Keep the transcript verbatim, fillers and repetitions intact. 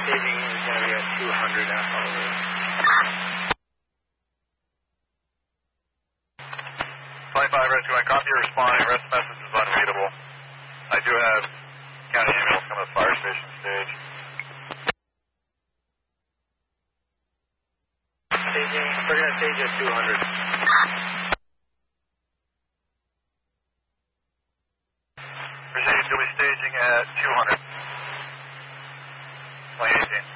staging is going to be at two hundred now. twenty-five rescue, I copy your responding. Rest message is unreadable. I do have county ambulance coming to the fire station stage. Staging, we're going to stage at two hundred. Mercedes, you'll be staging at two hundred. twenty eighteen.